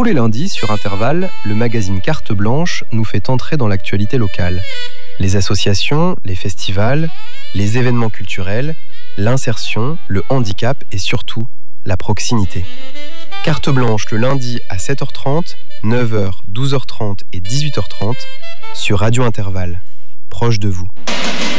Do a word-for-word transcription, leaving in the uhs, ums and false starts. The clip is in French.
Tous les lundis sur Intervalle, le magazine Carte Blanche nous fait entrer dans l'actualité locale. Les associations, les festivals, les événements culturels, l'insertion, le handicap et surtout la proximité. Carte Blanche le lundi à sept heures trente, neuf heures, douze heures trente et dix-huit heures trente sur Radio Intervalle, proche de vous.